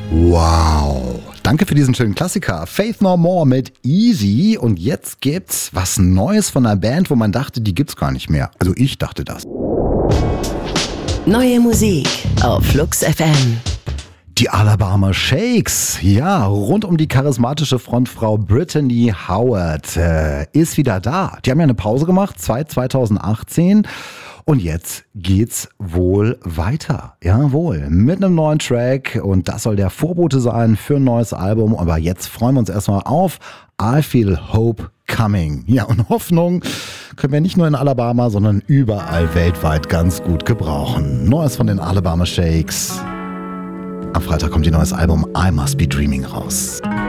Wow. Danke für diesen schönen Klassiker. Faith No More mit Easy. Und jetzt gibt's was Neues von einer Band, wo man dachte, die gibt's gar nicht mehr. Also ich dachte das. Neue Musik auf Flux FM. Die Alabama Shakes, ja, rund um die charismatische Frontfrau Brittany Howard ist wieder da. Die haben ja eine Pause gemacht, seit 2018 und jetzt geht's wohl weiter. Jawohl, mit einem neuen Track und das soll der Vorbote sein für ein neues Album. Aber jetzt freuen wir uns erstmal auf I Feel Hope Coming. Ja, und Hoffnung können wir nicht nur in Alabama, sondern überall weltweit ganz gut gebrauchen. Neues von den Alabama Shakes. Am Freitag kommt ihr neues Album I Must Be Dreaming raus.